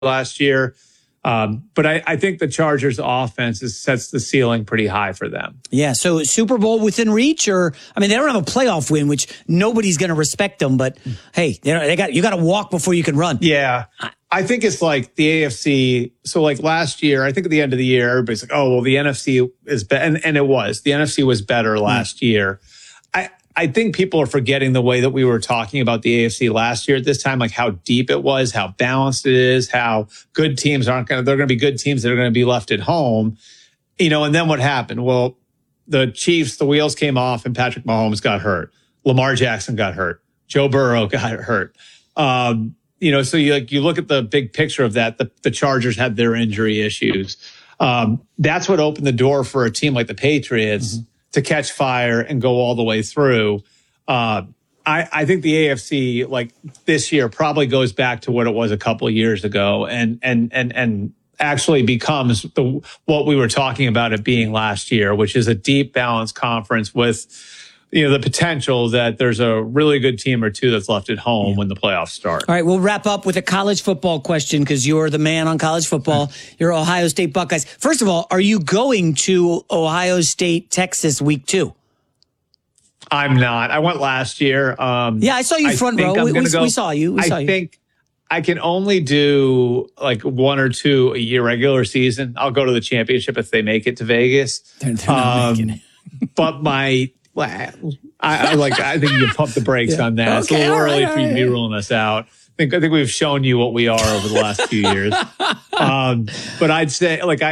last year. But I think the Chargers offense sets the ceiling pretty high for them. Yeah. So Super Bowl within reach, or, I mean, they don't have a playoff win, which nobody's going to respect them, but hey, you got to walk before you can run. Yeah. I think it's like the AFC. So like last year, I think at the end of the year, everybody's like, oh, well, the NFC is better. And it was. The NFC was better last year. I think people are forgetting the way that we were talking about the AFC last year at this time, like how deep it was, how balanced it is, how good teams they're going to be good teams that are going to be left at home, and then what happened? Well, the Chiefs, the wheels came off and Patrick Mahomes got hurt. Lamar Jackson got hurt. Joe Burrow got hurt. So you look at the big picture of that, the Chargers had their injury issues. That's what opened the door for a team like the Patriots to catch fire and go all the way through. I think the AFC, like this year, probably goes back to what it was a couple of years ago, and actually becomes what we were talking about it being last year, which is a deep, balanced conference with the potential that there's a really good team or two that's left at home when the playoffs start. All right, we'll wrap up with a college football question because you're the man on college football. You're Ohio State Buckeyes. First of all, are you going to Ohio State, Texas week 2? I'm not. I went last year. Yeah, I saw you front row. We saw you. I think I can only do like 1 or 2 a year regular season. I'll go to the championship if they make it to Vegas. They're not making it. But I think you can pump the brakes on that. It's a little early for you to be ruling us out. I think we've shown you what we are over the last few years. But I'd say like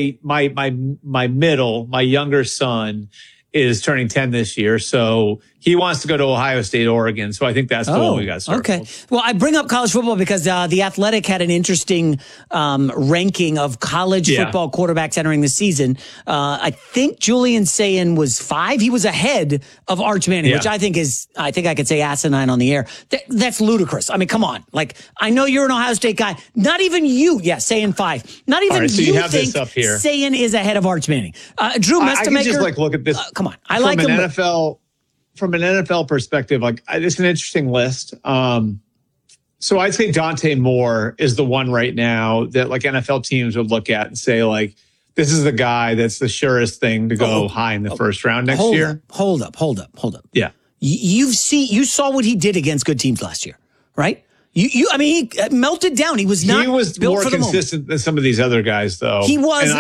my younger son is turning 10 this year. So he wants to go to Ohio State, Oregon. So I think that's the one we got started. Okay. Well, I bring up college football because The Athletic had an interesting ranking of college football quarterbacks entering the season. I think Julian Sayin was 5. He was ahead of Arch Manning, which I think I could say asinine on the air. That's ludicrous. I mean, come on. Like, I know you're an Ohio State guy. Not even you. Yeah, Sayin 5. Not even so you have think this up here. Sayin is ahead of Arch Manning. Drew Mestemaker. I can just look at this. Come on. I like him. From an NFL perspective, it's an interesting list. So I'd say Dante Moore is the one right now that like NFL teams would look at and say like, this is the guy that's the surest thing to go high in the first round next year. Hold up. Yeah. You saw what he did against good teams last year, right? He melted down. He was not. He was built more for the consistent than some of these other guys, though. He was.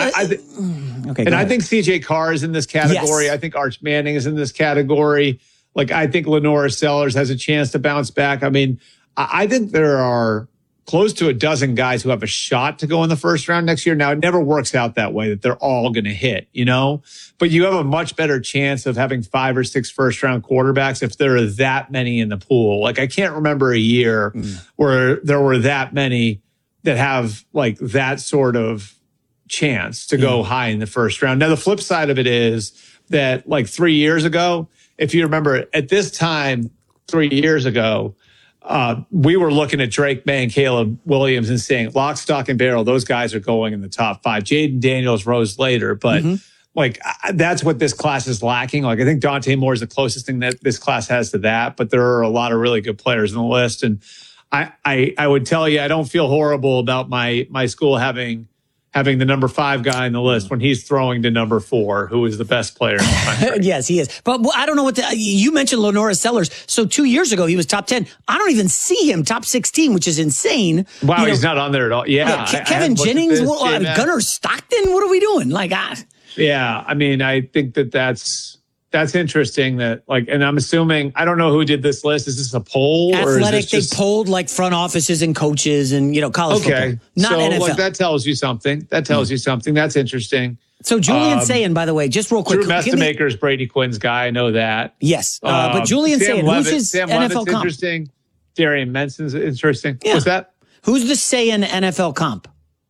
I think CJ Carr is in this category. Yes. I think Arch Manning is in this category. Like, I think Lenora Sellers has a chance to bounce back. I mean, I think there are close to a dozen guys who have a shot to go in the first round next year. Now, it never works out that way that they're all going to hit, but you have a much better chance of having 5 or 6 first round quarterbacks if there are that many in the pool. Like, I can't remember a year where there were that many that have like that sort of chance to go high in the first round. Now, the flip side of it is that like 3 years ago, if you remember at this time, 3 years ago, we were looking at Drake May and Caleb Williams and saying lock, stock, and barrel, those guys are going in the top 5. Jaden Daniels rose later, but that's what this class is lacking. Like, I think Dante Moore is the closest thing that this class has to that, but there are a lot of really good players on the list. And I would tell you, I don't feel horrible about my school having the number 5 guy in the list when he's throwing to number 4, who is the best player in the country. Yes, he is. But I don't know you mentioned Lenora Sellers. So 2 years ago, he was top 10. I don't even see him top 16, which is insane. Wow, he's not on there at all. Yeah. Kevin Jennings, Gunnar Stockton. What are we doing? Yeah. I mean, I think that's interesting that and I'm assuming, I don't know who did this list. Is this a poll? Athletic, they polled like front offices and coaches and, college football. Not NFL. That tells you something. That's interesting. So Julian Sayin, by the way, just real quick. Drew Mestemaker is Brady Quinn's guy. I know that. Yes. But Julian Sayin, who's his Sam NFL Levitt's comp? Interesting. Darian Menson's interesting. Yeah. What's that? Who's the Sayin NFL comp?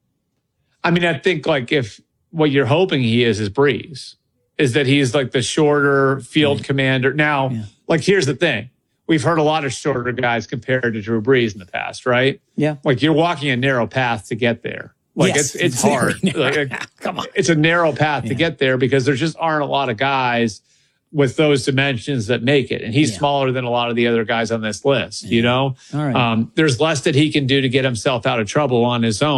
I mean, I think if what you're hoping he is Breeze. Is that he's like the shorter field commander. Now, here's the thing. We've heard a lot of shorter guys compared to Drew Brees in the past, right? Yeah. Like, you're walking a narrow path to get there. It's hard. Come on. It's a narrow path to get there because there just aren't a lot of guys with those dimensions that make it. And he's smaller than a lot of the other guys on this list, you know? All right. There's less that he can do to get himself out of trouble on his own.